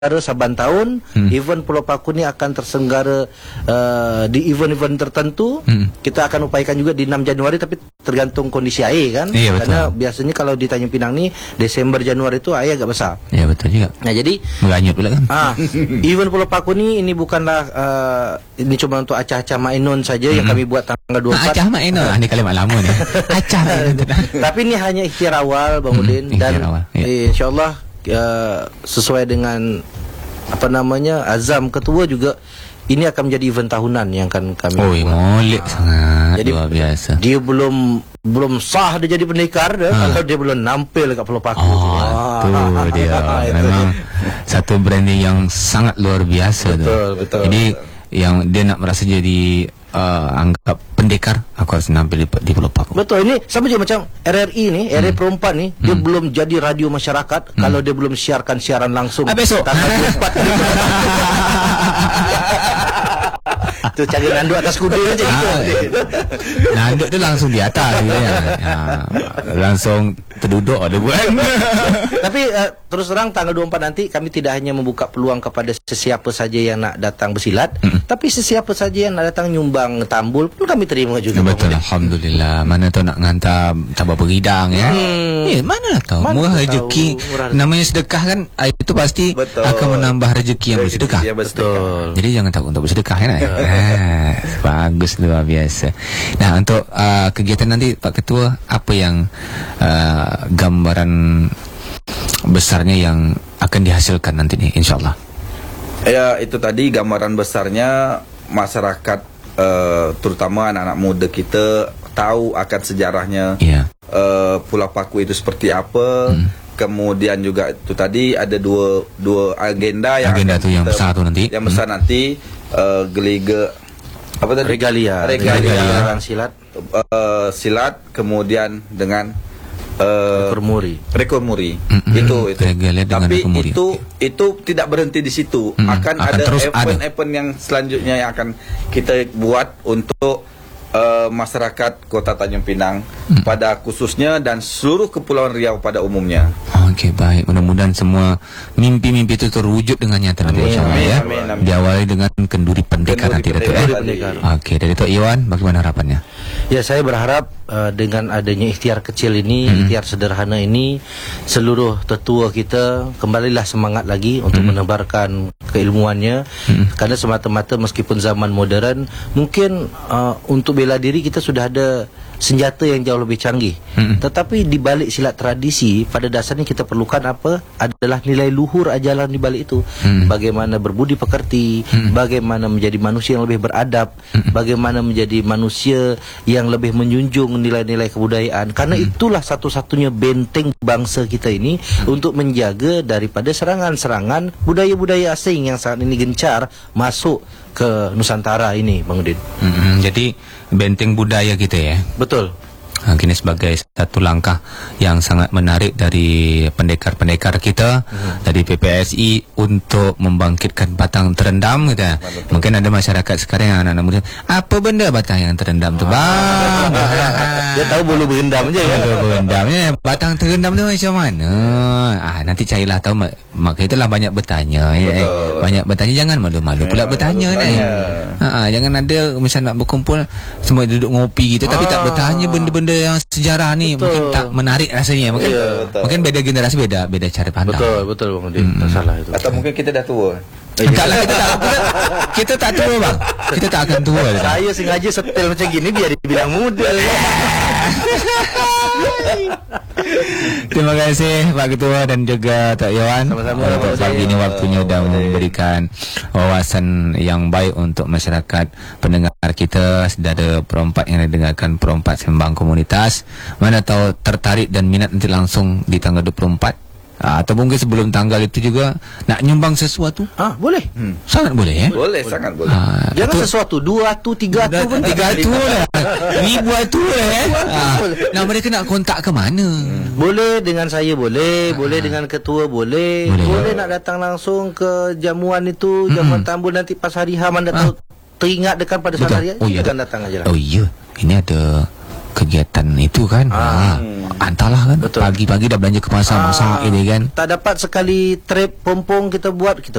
saban tahun. Event Pulau Paku ni akan terselenggara di event-event tertentu. Kita akan upayakan juga di 6 Januari, tapi tergantung kondisi air kan. Iya, karena biasanya kalau di Tanjung Pinang ni Desember Januari itu air agak besar. Ya betul juga. Nah jadi Beranyut pula kan. event Pulau Paku ni ini bukanlah ini cuma untuk acah-acah mainon saja yang kami buat tanggal 24. Acah mainon. Ini kalimat lama ni. Acah mainon. Tapi ini hanya ikhtiar awal Bang Udin, dan insyaallah sesuai dengan azam ketua juga, ini akan menjadi event tahunan yang akan kami buat. Molek sangat. Jadi luar biasa. Dia belum sah dia jadi pendekar kalau dia belum nampil kat Pulau Paku. Itu dia. Memang satu branding yang sangat luar biasa. Betul. Jadi yang dia nak merasa jadi anggap pendekar, aku harus nampil di Pulau Paku. Betul, ini sama je macam RRI ni, RRI Perempuan ni, dia belum jadi radio masyarakat kalau dia belum siarkan siaran langsung. Besok tanggal 24. Tu cari nanduk atas kuda macam gitu. Nanduk tu langsung di atas gitu ya. Langsung terduduk ada buat. Tapi terus terang tanggal 24 nanti kami tidak hanya membuka peluang kepada sesiapa saja yang nak datang bersilat, tapi sesiapa saja yang nak datang nyumbang tambul pun kami terima juga. Betul, alhamdulillah. Mana tahu nak hantar tabah beridang ya. Mana tahu murah rezeki. Namanya sedekah kan, itu pasti akan menambah rezeki yang bersedekah. Ya, betul. Jadi jangan takut untuk bersedekah kan. Bagus, luar biasa. Nah, untuk kegiatan nanti Pak Ketua, apa yang gambaran besarnya yang akan dihasilkan nanti nih insyaallah? Ya, itu tadi gambaran besarnya masyarakat, terutama anak-anak muda kita tahu akan sejarahnya. Pulau Paku itu seperti apa. Kemudian juga itu tadi ada dua agenda yang yang besar tu nanti. Yang besar nanti regalia silat, silat, kemudian dengan rekor muri. Itu. Tapi itu tidak berhenti di situ. Akan ada event-event yang selanjutnya yang akan kita buat untuk masyarakat Kota Tanjung Pinang pada khususnya dan seluruh Kepulauan Riau pada umumnya. Okey, baik. Mudah-mudahan semua mimpi-mimpi itu terwujud dengan nyata nanti insyaallah ya. Diawali dengan kenduri pendekar nanti Datuk ya. Okey, dari Tok Iwan bagaimana harapannya? Ya, saya berharap dengan adanya ikhtiar kecil ini, ikhtiar sederhana ini, seluruh tetua kita kembalilah semangat lagi untuk menebarkan keilmuannya. Karena semata-mata meskipun zaman moden, mungkin untuk bela diri kita sudah ada senjata yang jauh lebih canggih. Tetapi di balik silat tradisi, pada dasarnya kita perlukan apa? Adalah nilai luhur ajaran di balik itu. Bagaimana berbudi pekerti, bagaimana menjadi manusia yang lebih beradab, bagaimana menjadi manusia yang lebih menjunjung nilai-nilai kebudayaan. Karena itulah satu-satunya benteng bangsa kita ini untuk menjaga daripada serangan-serangan budaya-budaya asing yang saat ini gencar masuk ke Nusantara ini, Bang Udin. Jadi benteng budaya kita ya. Betul. Ini sebagai satu langkah yang sangat menarik dari pendekar-pendekar kita, dari PPSI untuk membangkitkan batang terendam gitu. Mungkin ada masyarakat sekarang yang anak-anak muda, apa benda batang yang terendam tu bang? Dia tahu bulu berendam je kan. Bulu berendamnya, batang terendam tu macam mana? Nanti carilah tahu. Maka itulah banyak bertanya ya. Banyak bertanya, jangan malu-malu pula bertanya ni. Jangan ada misalnya nak berkumpul semua duduk ngopi gitu tapi tak bertanya benda-benda yang sejarah ni. Mungkin tak menarik rasanya. Mungkin beda generasi, beda cara pandang. Betul Bang Udin. Tak salah itu. Atau mungkin kita dah tua. Taklah kita tak tua bang. Kita tak akan tua. Saya sengaja setel macam gini biar dibilang muda. Terima kasih Pak Ketua dan juga Tok Iwan. Sama-sama. Pagi ini waktunya sudah memberikan wawasan yang baik untuk masyarakat pendengar kita. Sudah ada perompak yang didengarkan, perompak sembang komunitas. Mana tahu tertarik dan minat nanti langsung di tanggal 24. Atau mungkin sebelum tanggal itu juga nak nyumbang sesuatu. Boleh. Sangat boleh ya. Boleh, sangat boleh. Jangan sesuatu 2 atu 3 atu pun 3 atu lah. 1000 atu lah Nah, mereka nak kontak ke mana? Boleh dengan saya boleh, boleh dengan ketua boleh nak datang langsung ke jamuan itu, jamuan tambul nanti pas hari H mana tahu teringat dekat pada hari H. Kita datang aja lah. Oh iya, ini ada kegiatan itu kan. Entahlah kan. Betul. Pagi-pagi dah belanja ke pasar masak ini kan. Tak dapat sekali trip pompong kita buat, kita